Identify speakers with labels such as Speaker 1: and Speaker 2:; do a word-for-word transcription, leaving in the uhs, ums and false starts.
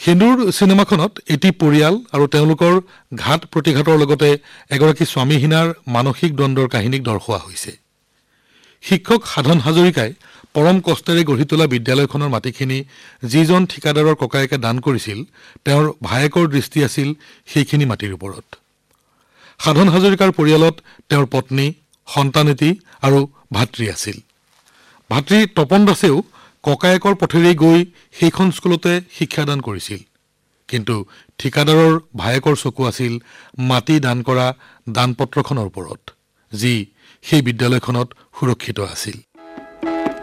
Speaker 1: হিন্দুৰ চিনেমাখনত এটি পৰিয়াল আৰু তেওঁলোকৰ ঘাট প্ৰতিঘাতৰ লগতে এগৰাকী স্বামীহীনাৰ মানসিক দ্বন্দ্বৰ কাহিনীক দৰ্শোৱা হৈছে শিক্ষক সাধন হাজৰিকাই পৰম কষ্টেৰে গঢ়ি তোলা বিদ্যালয়খনৰ মাটিখিনি যিজন ঠিকাদাৰৰ ককায়েকে দান কৰিছিল তেওঁৰ ভায়েকৰ দৃষ্টি আছিল সেইখিনি মাটিৰ ওপৰত সাধন হাজৰিকাৰ পৰিয়ালত তেওঁৰ পত্নী সন্তানেতি আৰু ভাতৃ আছিল ভাতৃ তপন দাসেও ককায়েকৰ পথেৰে গৈ সেইখন স্কুলতে শিক্ষাদান কৰিছিল কিন্তু ঠিকাদাৰৰ ভায়েকৰ চকু আছিল মাটি দান কৰা দানপত্ৰখনৰ ওপৰত যি সেই বিদ্যালয়খনত সুৰক্ষিত আছিল